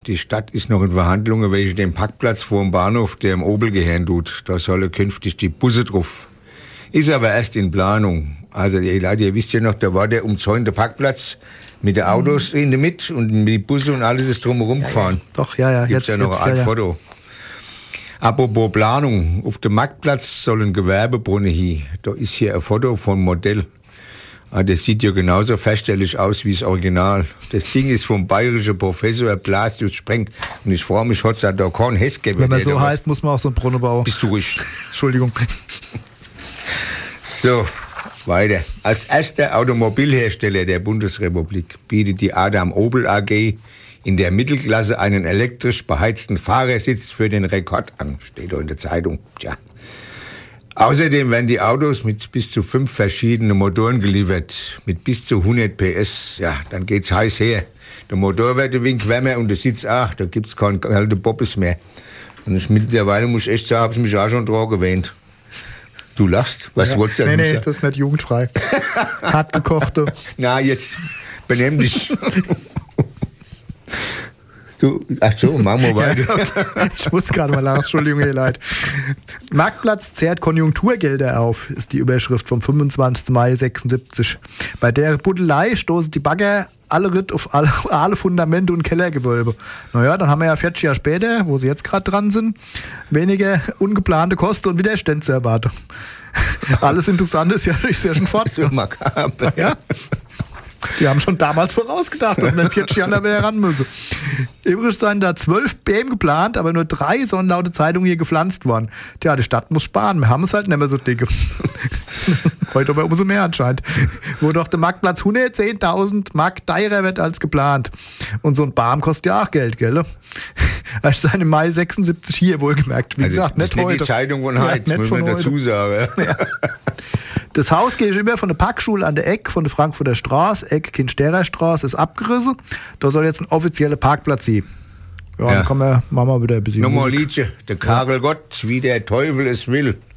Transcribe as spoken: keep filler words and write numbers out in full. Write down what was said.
Die Stadt ist noch in Verhandlungen wegen dem Parkplatz vor dem Bahnhof, der im Obel gehören tut. Da sollen künftig die Busse drauf. Ist aber erst in Planung. Also, ihr Leute, ihr wisst ja noch, da war der umzäunte Parkplatz mit den Autos in der Mitte und mit den Bussen und alles ist drumherum gefahren. Ja, ja. Doch, ja, ja. Gibt's jetzt, ja noch jetzt, ein ja, ja. Foto. Apropos Planung. Auf dem Marktplatz soll ein Gewerbebrunnen hin. Da ist hier ein Foto vom Modell. Ah, das sieht ja genauso feststellig aus wie das Original. Das Ding ist vom bayerischen Professor Blasius Spreng. Und ich frage mich, hat es da keinen Hess gegeben? Wenn man so heißt, muss man auch so einen Brunnen bauen. Bist du ruhig? Entschuldigung. So, weiter. Als erster Automobilhersteller der Bundesrepublik bietet die Adam Opel A G in der Mittelklasse einen elektrisch beheizten Fahrersitz für den Rekord an. Steht da in der Zeitung. Tja. Außerdem werden die Autos mit bis zu fünf verschiedenen Motoren geliefert, mit bis zu hundert P S. Ja, dann geht's heiß her. Der Motor wird ein wenig wärmer und der Sitz auch. Da gibt's keinen kalten Bobbes mehr. Und ich mittlerweile muss ich echt sagen, habe ich mich auch schon dran gewöhnt. Du lachst? Was ja. wolltest du Nee, denn nee, das ist nicht jugendfrei. Hart gekochte. Na, jetzt benimm dich. Du, ach so, machen wir weiter. Ja, okay. Ich muss gerade mal lachen, Entschuldigung, ihr Leid. Marktplatz zehrt Konjunkturgelder auf, ist die Überschrift vom fünfundzwanzigsten Mai sechsundsiebzig. Bei der Buddelei stoßen die Bagger alle Ritt auf alle, alle Fundamente und Kellergewölbe. Naja, dann haben wir ja vierzig Jahre später, wo sie jetzt gerade dran sind, weniger ungeplante Kosten und Widerstände zu erwarten. Alles Interessante ist ja, ist ja schon fort. So makaber. Ja. Die haben schon damals vorausgedacht, dass wir in vierzig Jahren da wieder ran müssen. Übrigens seien da zwölf Bäume geplant, aber nur drei sollen laut der Zeitung hier gepflanzt worden. Tja, die Stadt muss sparen, wir haben es halt nicht mehr so dicke. Heute aber umso mehr anscheinend. Wo doch der Marktplatz hundertzehntausend Mark teurer wird als geplant. Und so ein Baum kostet ja auch Geld, gell? Erst seit im Mai sechsundsiebzig hier wohlgemerkt. Wie also gesagt, nicht nicht heute. Die Zeitung von heute, ja, muss man dazu sagen. Ja. Das Haus gegenüber von der Packschule an der Eck von der Frankfurter Straße, Eck Kinsterer Straße, ist abgerissen. Da soll jetzt ein offizieller Parkplatz sein. Ja, ja. Dann kann man, machen wir wieder ein bisschen Nochmal Liedchen. Der Karel Gott, wie der Teufel es will.